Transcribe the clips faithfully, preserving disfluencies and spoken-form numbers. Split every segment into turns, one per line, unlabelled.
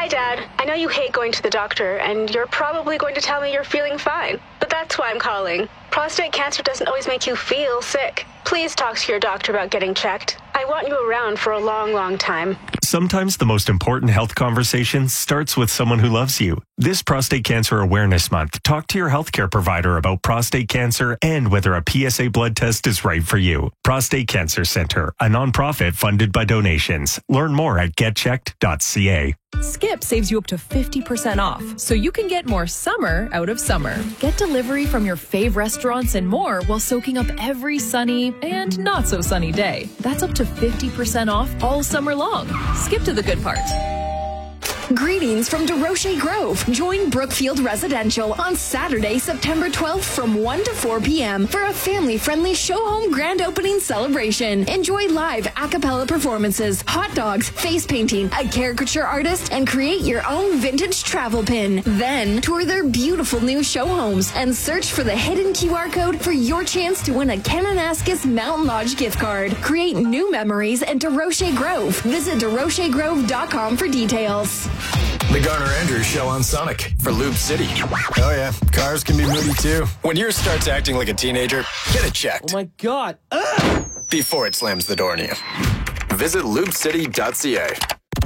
Hi, Dad. I know you hate going to the doctor, and you're probably going to tell me you're feeling fine. But that's why I'm calling. Prostate cancer doesn't always make you feel sick. Please talk to your doctor about getting checked. I want you around for a long, long time.
Sometimes the most important health conversation starts with someone who loves you. This Prostate Cancer Awareness Month, talk to your healthcare provider about prostate cancer and whether a P S A blood test is right for you. Prostate Cancer Center, a nonprofit funded by donations. Learn more at get checked dot c a.
Skip saves you up to fifty percent off, so you can get more summer out of summer. Get delivery from your fave restaurants and more while soaking up every sunny and not so sunny day. That's up to fifty percent off all summer long. Skip to the good part.
Greetings from DeRoche Grove. Join Brookfield Residential on Saturday, September twelfth from one to four p.m. for a family-friendly show home grand opening celebration. Enjoy live a cappella performances, hot dogs, face painting, a caricature artist, and create your own vintage travel pin. Then tour their beautiful new show homes and search for the hidden Q R code for your chance to win a Kananaskis Mountain Lodge gift card. Create new memories at DeRoche Grove. Visit deroche grove dot com for details.
The Garner Andrews Show on Sonic for Loop City. Oh yeah, cars can be moody too. When yours starts acting like a teenager, get it checked.
Oh my God. Ugh.
Before it slams the door on you. Visit loop city dot c a.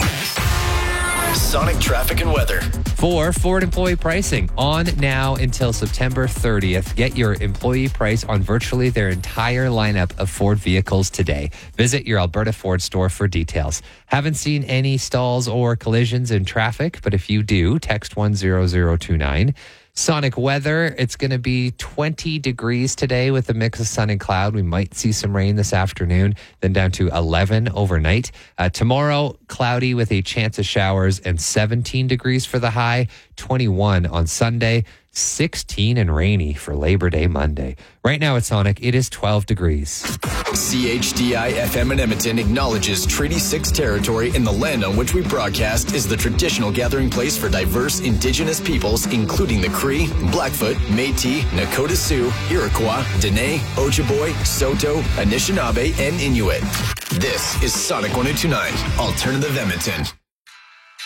Sonic traffic and weather.
For Ford employee pricing, on now until September thirtieth. Get your employee price on virtually their entire lineup of Ford vehicles today. Visit your Alberta Ford store for details. Haven't seen any stalls or collisions in traffic, but if you do, text one zero zero two nine. Sonic weather, it's going to be twenty degrees today with a mix of sun and cloud. We might see some rain this afternoon, then down to eleven overnight. Uh, tomorrow, cloudy with a chance of showers and seventeen degrees for the high, twenty-one on Sunday, sixteen and rainy for Labor Day Monday. Right now at Sonic, it is twelve degrees.
C H D I F M in Edmonton acknowledges Treaty six territory in the land on which we broadcast is the traditional gathering place for diverse Indigenous peoples, including the Cree, Blackfoot, Métis, Nakota Sioux, Iroquois, Dene, Ojibwe, Saulteaux, Anishinaabe, and Inuit. This is Sonic one oh two nine, Alternative Edmonton.